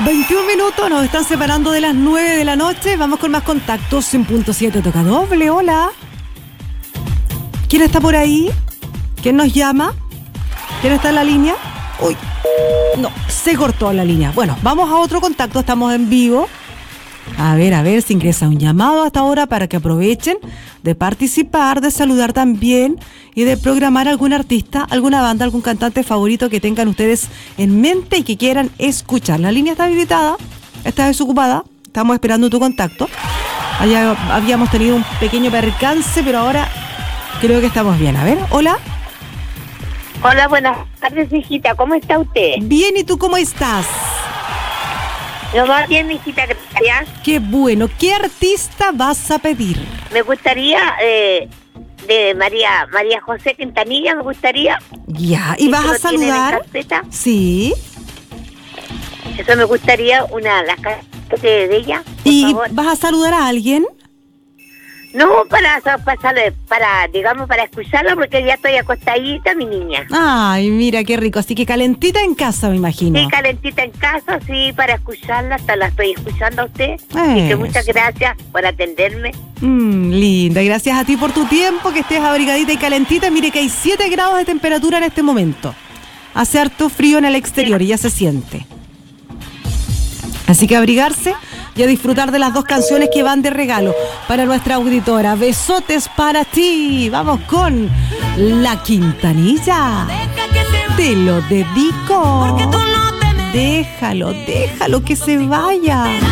21 minutos, nos están separando de las 9 de la noche. Vamos con más contactos en punto 7. Toca doble, hola. ¿Quién está por ahí? ¿Quién nos llama? ¿Quién está en la línea? Uy, no, se cortó la línea. Bueno, vamos a otro contacto, estamos en vivo. A ver, se ingresa un llamado hasta ahora para que aprovechen de participar, de saludar también y de programar algún artista, alguna banda, algún cantante favorito que tengan ustedes en mente y que quieran escuchar. La línea está habilitada, está desocupada, estamos esperando tu contacto. Allá habíamos tenido un pequeño percance, pero ahora creo que estamos bien. A ver, hola. Hola, buenas tardes, hijita. ¿Cómo está usted? Bien, ¿y tú cómo estás? Lo más bien, hijita, gracias. Qué bueno. ¿Qué artista vas a pedir? Me gustaría de María José Quintanilla, me gustaría. Ya, ¿y vas a saludar? Sí. Eso me gustaría, las canciones de ella, por ¿Y favor. vas a saludar a alguien? No, para escucharla, porque ya estoy acostadita, mi niña. Ay, mira, qué rico. Así que calentita en casa, me imagino. Sí, calentita en casa, sí, para escucharla. Hasta la estoy escuchando a usted. Y que muchas gracias por atenderme. Linda, gracias a ti por tu tiempo, que estés abrigadita y calentita. Mire que hay 7 grados de temperatura en este momento. Hace harto frío en el exterior y ya se siente. Así que abrigarse y a disfrutar de las 2 canciones que van de regalo para nuestra auditora. Besotes para ti. Vamos con La Quintanilla. Te lo dedico. Déjalo que se vaya.